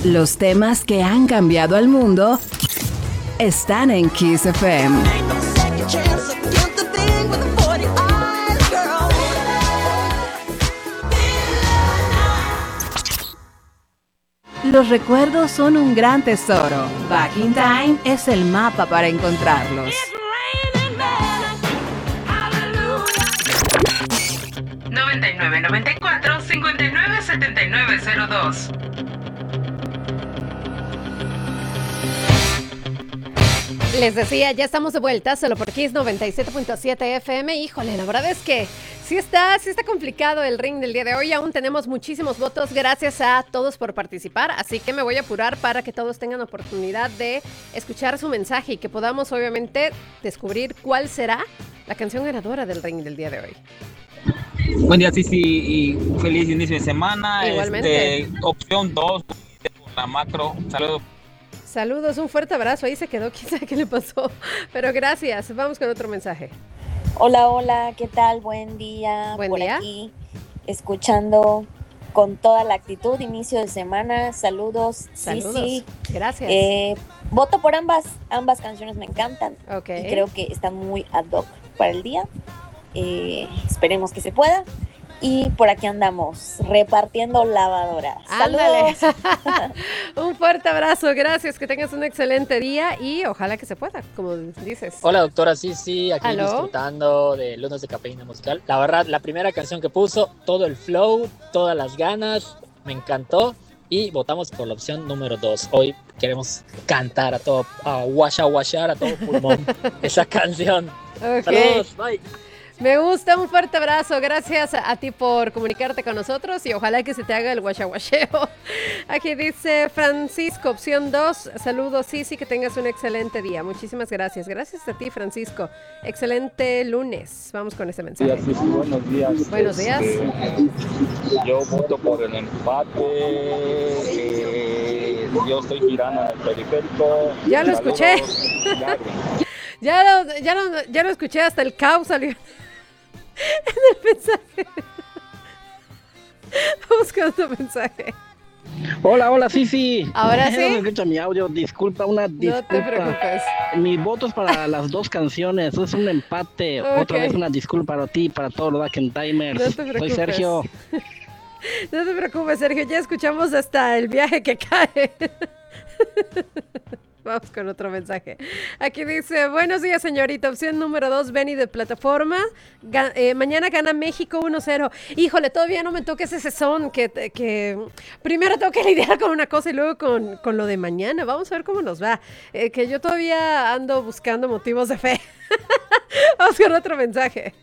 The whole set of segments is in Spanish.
Los temas que han cambiado al mundo están en Kiss FM. Los recuerdos son un gran tesoro. Back in Time es el mapa para encontrarlos. 9994-597902. Les decía, ya estamos de vuelta, solo por Kiss 97.7 FM. Híjole, la verdad es que sí está complicado el ring del día de hoy. Aún tenemos muchísimos votos. Gracias a todos por participar. Así que me voy a apurar para que todos tengan oportunidad de escuchar su mensaje y que podamos, obviamente, descubrir cuál será la canción ganadora del ring del día de hoy. Buen día, Cici, y feliz inicio de semana. Igualmente. Opción 2, la macro. Saludos. Saludos, un fuerte abrazo. Ahí se quedó, quién sabe qué le pasó. Pero gracias. Vamos con otro mensaje. Hola, hola, ¿qué tal? Buen día. Buen por día. Aquí, escuchando con toda la actitud, inicio de semana. Saludos. Saludos. Sí. Gracias. Voto por ambas canciones me encantan. Ok. Y creo que están muy ad hoc para el día. Esperemos que se pueda. Y por aquí andamos, repartiendo lavadoras. Ándale. ¡Saludos! Un fuerte abrazo, gracias, que tengas un excelente día y ojalá que se pueda, como dices. Hola doctora, sí, aquí ¿Aló? disfrutando de Lunes de Cafeína Musical. La verdad, la primera canción que puso, todo el flow, todas las ganas, me encantó y votamos por la opción número 2. Hoy queremos cantar a washar a todo pulmón esa canción. Okay. Saludos, bye. Me gusta, un fuerte abrazo, gracias a ti por comunicarte con nosotros y ojalá que se te haga el guachaguacheo. Aquí dice Francisco, opción 2, saludos Cici, que tengas un excelente día. Muchísimas gracias, gracias a ti Francisco, excelente lunes. Vamos con ese mensaje. Sí, buenos días. Buenos días. Yo voto por el empate. Yo estoy girando en el periférico. Ya lo escuché. Ya lo escuché, hasta el caos salió en el mensaje. Vamos con otro mensaje. Hola, Cici. Ahora sí. No se escucha mi audio, disculpa. No te preocupes. Mi voto es para las dos canciones, es un empate. Okay. Otra vez una disculpa para ti y para todos los Back in Timers. No te preocupes. Soy Sergio. No te preocupes, Sergio, ya escuchamos hasta el viaje que cae. Vamos con otro mensaje. Aquí dice, buenos días señorita, opción número 2, Benny de plataforma. Mañana gana México 1-0. Híjole, todavía no me toca ese sesón que primero tengo que lidiar con una cosa y luego con lo de mañana. Vamos a ver cómo nos va. Que yo todavía ando buscando motivos de fe. Vamos con otro mensaje.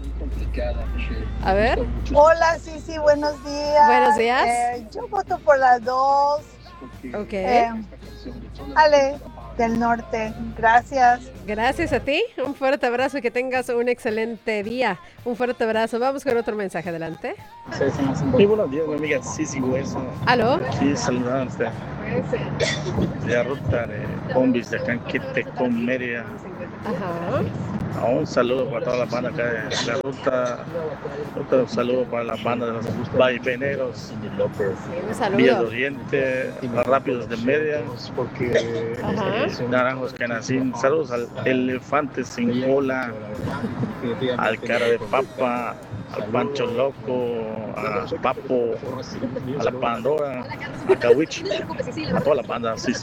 A ver. Hola, sí, buenos días. Buenos días. Yo voto por las dos. Ok. Ale, del norte. Gracias. Gracias a ti. Un fuerte abrazo y que tengas un excelente día. Un fuerte abrazo. Vamos con otro mensaje. Adelante. Muy buenos días, mi amiga Cici Hueso. ¿Aló? Sí, saludándote. De la ruta de Bombis de Canquete con Mérida. Ajá. Un saludo para toda la banda acá de la ruta. Otro saludo para la banda de los vaiveneros. Un Villa de saludo. Oriente, los rápidos de media. Ajá. Naranjos Canacín. Saludos al elefante sin cola, al cara de papa, al Pancho Loco, a Papo, a la Pandora, a Kawich, a toda la banda, sí.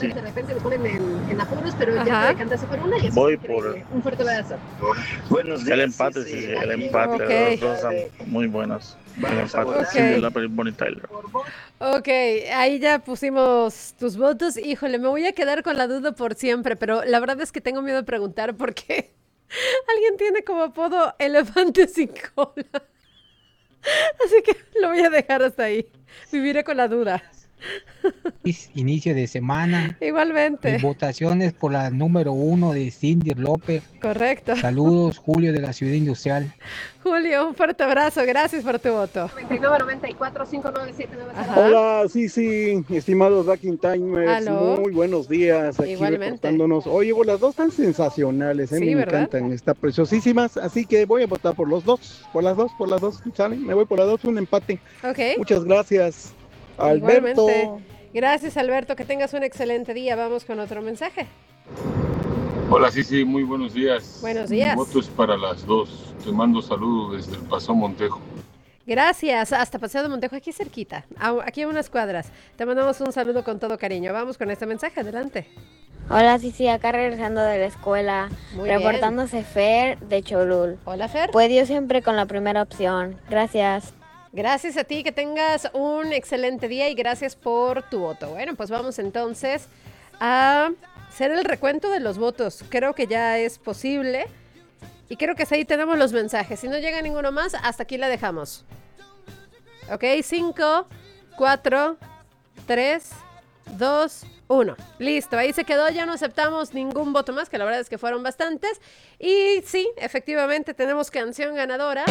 Ajá. Voy por Un fuerte abrazo. el empate, sí, el empate. Ok. Los dos están muy buenos. El empate, Ok. Cyndi Lauper y Bonnie Tyler. Ok, ahí ya pusimos tus votos. Híjole, me voy a quedar con la duda por siempre, pero la verdad es que tengo miedo de preguntar porque alguien tiene como apodo elefante sin cola. Así que lo voy a dejar hasta ahí. Viviré con la duda. Inicio de semana. Igualmente. Votaciones por la número 1 de Cyndi Lauper. Correcto. Saludos, Julio de la Ciudad Industrial. Julio, un fuerte abrazo. Gracias por tu voto. 9994-5979. Hola, sí, estimados Back in Timers, ¿Aló? muy buenos días, aquí Igualmente. reportándonos. Oye, pues las dos están sensacionales, Sí, me ¿verdad? encantan, están preciosísimas, así que voy a votar por los dos, por las dos, ¿sale? Me voy por las dos, un empate. Ok. Muchas gracias, Alberto. Igualmente. Gracias, Alberto, que tengas un excelente día. Vamos con otro mensaje. Hola, sí, muy buenos días. Buenos días. Mi voto es para las dos. Te mando saludos desde el Paso Montejo. Gracias, hasta Paseo de Montejo, aquí cerquita, aquí a unas cuadras. Te mandamos un saludo con todo cariño. Vamos con este mensaje, adelante. Hola, sí, acá regresando de la escuela, Muy reportándose Fer de Cholul. Hola, Fer. Pues yo siempre con la primera opción. Gracias. Gracias a ti, que tengas un excelente día y gracias por tu voto. Bueno, pues vamos entonces a hacer el recuento de los votos. Creo que ya es posible y creo que ahí tenemos los mensajes. Si no llega ninguno más, hasta aquí la dejamos. Ok, 5, 4, 3, 2, 1. Listo, ahí se quedó, ya no aceptamos ningún voto más, que la verdad es que fueron bastantes. Y sí, efectivamente tenemos canción ganadora.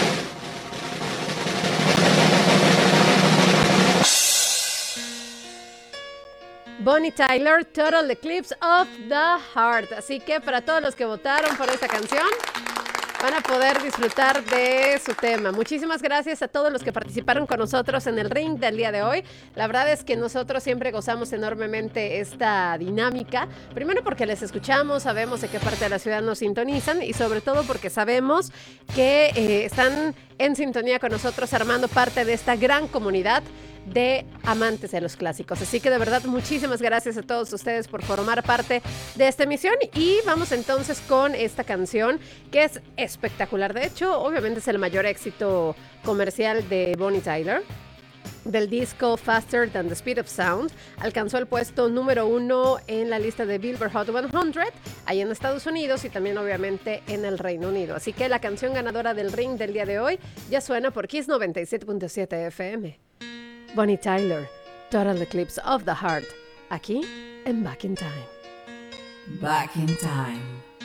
Bonnie Tyler, Total Eclipse of the Heart. Así que para todos los que votaron por esta canción, van a poder disfrutar de su tema. Muchísimas gracias a todos los que participaron con nosotros en el ring del día de hoy. La verdad es que nosotros siempre gozamos enormemente esta dinámica. Primero porque les escuchamos, sabemos de qué parte de la ciudad nos sintonizan y sobre todo porque sabemos que están en sintonía con nosotros armando parte de esta gran comunidad de amantes de los clásicos. Así que de verdad muchísimas gracias a todos ustedes por formar parte de esta emisión y vamos entonces con esta canción que es espectacular. De hecho, obviamente es el mayor éxito comercial de Bonnie Tyler. Del disco Faster Than the Speed of Sound, alcanzó el puesto número 1 en la lista de Billboard Hot 100 ahí en Estados Unidos y también obviamente en el Reino Unido. Así que la canción ganadora del ring del día de hoy ya suena por Kiss 97.7 FM. Bonnie Tyler, Total Eclipse of the Heart, aquí en Back in Time. Back in Time.